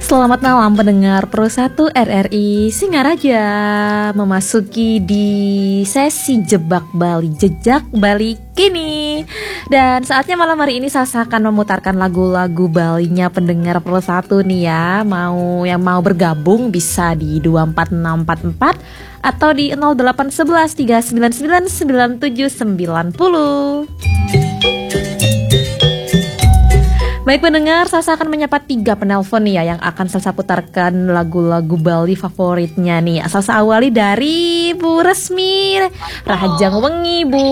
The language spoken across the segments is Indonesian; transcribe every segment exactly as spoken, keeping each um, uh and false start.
Selamat malam pendengar Pro satu R R I Singaraja, memasuki di sesi Jebak Bali, Jejak Bali kini. Dan saatnya malam hari ini Salsa akan memutarkan lagu-lagu Balinya pendengar Pro satu nih ya. Mau yang mau bergabung bisa di dua empat enam empat empat atau di nol delapan satu satu tiga sembilan sembilan sembilan tujuh sembilan nol. Baik pendengar, Salsa akan menyapa tiga penelpon nih ya yang akan Salsa putarkan lagu-lagu Bali favoritnya nih. Salsa awali dari Bu Resmi, Rahajang Wengi, Bu.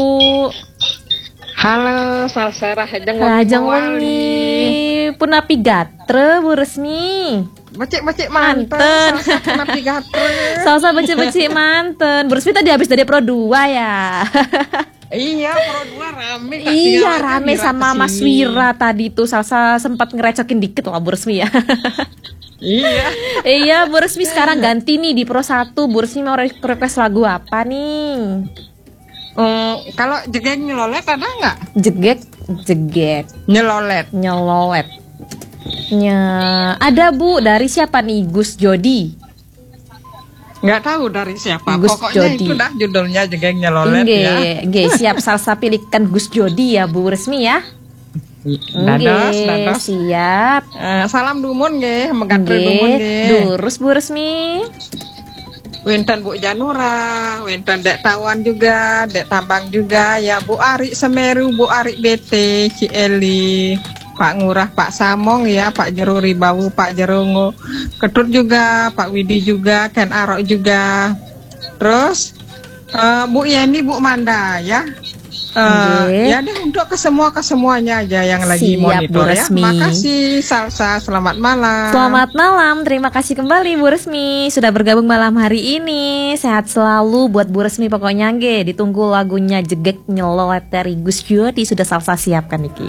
Halo, Salsa Rahajang Wengi. Rahajang Wengi, Punapi Gatre, Bu Resmi. Becik-becik manten, Salsa Punapi Gatre. Salsa becik-becik manten. Bu Resmi tadi habis dari Pro dua ya. Iya, Pro dua rame. Iya, rame sama kesini. Mas Wira tadi tuh Salsa sempat ngerecokin dikit lah Bu Resmi ya. Iya. Iya, Bu Resmi sekarang ganti nih di Pro satu. Bu Resmi mau request lagu apa nih? Um, kalau jegek nyelolet ada nggak? Jegek, jegek. Nyelolet. Nyelolet. Nya, ada Bu, dari siapa nih? Gus Jody. Nggak tahu dari siapa. Gus Pokoknya Jody. itu dah judulnya jegek nyelolet Nge, ya. Nge, siap Salsa pilihkan Gus Jody ya Bu Resmi ya. Dados, dados. Siap. Uh, salam dumun nggih, megatre dumun nggih. Durus Bu Resmi. Winten Bu Janura, winten Dek Tawan juga, Dek Tambang juga, ya Bu Ari Semeru, Bu Ari B T, Ci Eli, Pak Ngurah, Pak Samong ya, Pak Jeru Ribawu, Pak Jerungu, Ketut juga, Pak Widi juga, Ken Arok juga. Terus uh, Bu Yeni, Bu Manda ya. Uh, ya deh untuk ke semua ke semuanya aja yang lagi siap, monitor Bu ya. Resmi. Makasih Salsa, selamat malam. Selamat malam, terima kasih kembali Bu Resmi sudah bergabung malam hari ini. Sehat selalu buat Bu Resmi pokoknya nge. Ditunggu lagunya Jegek Nyelolet dari Gus Jody sudah Salsa siapkan Niki.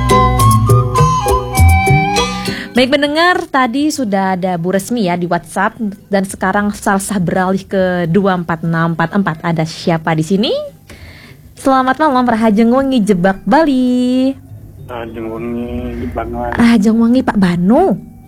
Baik pendengar, tadi sudah ada Bu Resmi ya di WhatsApp dan sekarang Salsa beralih ke dua empat enam empat empat. Ada siapa di sini? Selamat malam, Rahajeng Wengi Jebak Bali. Rahajeng Wengi Jebak Bali. Rahajeng Wengi Pak Banu.